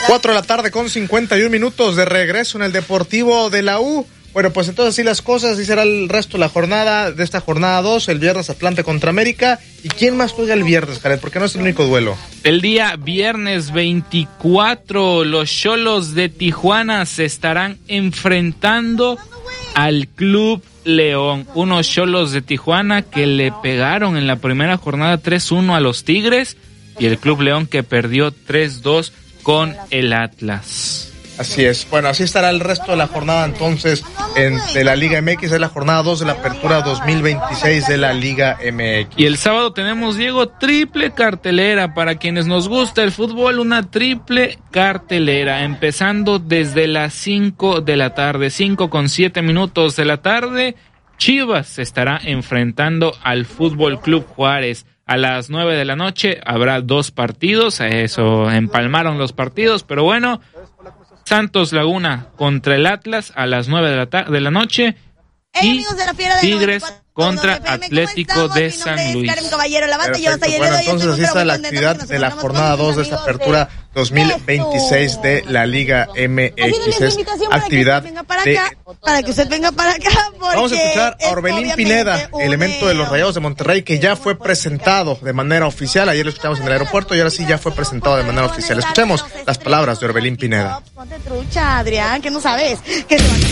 4 de la tarde con 51 minutos de regreso en el Deportivo de la U. Bueno, pues entonces así las cosas, así será el resto de la jornada, de esta jornada 2, el viernes Atlante contra América. ¿Y quién más juega el viernes, Jared? Porque no es el único duelo. El día viernes 24, los Xolos de Tijuana se estarán enfrentando al Club León. Unos Xolos de Tijuana que le pegaron en la primera jornada 3-1 a los Tigres y el Club León que perdió 3-2 con el Atlas. Así es. Bueno, así estará el resto de la jornada entonces de la Liga MX. Es la jornada 2 de la apertura 2026 de la Liga MX. Y el sábado tenemos, Diego, triple cartelera. Para quienes nos gusta el fútbol, una triple cartelera. Empezando desde las 5 de la tarde, 5:07 de la tarde. Chivas se estará enfrentando al Fútbol Club Juárez. A las 9 de la noche habrá 2 partidos. Eso, empalmaron los partidos, pero bueno. Santos Laguna contra el Atlas a las 9 de la noche y Tigres contra Atlético de San Luis. Perfecto. Bueno, entonces así está la actividad de la jornada 2 de esta apertura 2026 de la Liga MX. Es actividad para que usted venga para acá. Vamos a escuchar a Orbelín Pineda, elemento de los Rayados de Monterrey, que ya fue presentado de manera oficial. Ayer lo escuchamos en el aeropuerto y ahora sí ya fue presentado de manera oficial. Escuchemos las palabras de Orbelín Pineda. Ponte trucha, Adrián, que no sabes que